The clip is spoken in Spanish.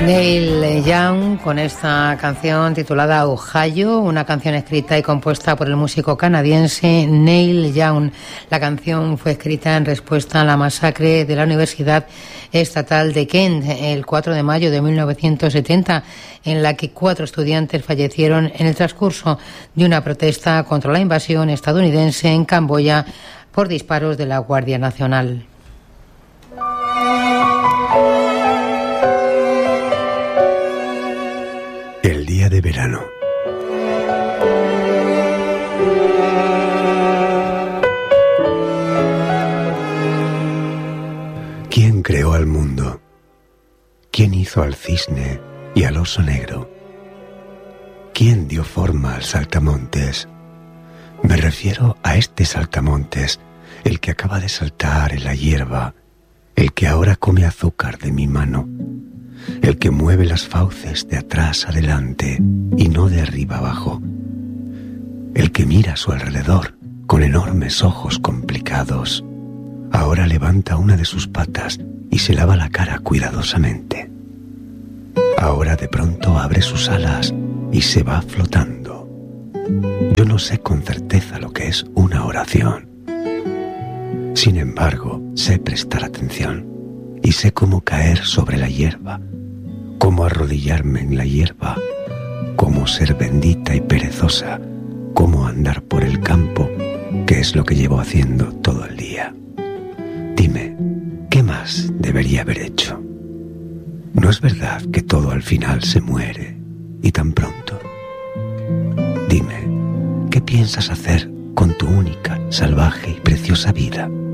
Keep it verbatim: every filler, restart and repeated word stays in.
Neil Young con esta canción titulada Ohio, una canción escrita y compuesta por el músico canadiense Neil Young. La canción fue escrita en respuesta a la masacre de la Universidad Estatal de Kent el cuatro de mayo de mil novecientos setenta, en la que cuatro estudiantes fallecieron en el transcurso de una protesta contra la invasión estadounidense en Camboya por disparos de la Guardia Nacional. El día de verano. ¿Quién creó al mundo? ¿Quién hizo al cisne y al oso negro? ¿Quién dio forma al saltamontes? Me refiero a este saltamontes, el que acaba de saltar en la hierba, el que ahora come azúcar de mi mano, el que mueve las fauces de atrás adelante y no de arriba abajo, el que mira a su alrededor con enormes ojos complicados. Ahora levanta una de sus patas y se lava la cara cuidadosamente. Ahora de pronto abre sus alas y se va flotando. Yo no sé con certeza lo que es una oración. Sin embargo, sé prestar atención y sé cómo caer sobre la hierba, cómo arrodillarme en la hierba, cómo ser bendita y perezosa, cómo andar por el campo, que es lo que llevo haciendo todo el día. Dime, ¿qué más debería haber hecho? ¿No es verdad que todo al final se muere y tan pronto? Dime, ¿qué piensas hacer con tu única, salvaje y preciosa vida?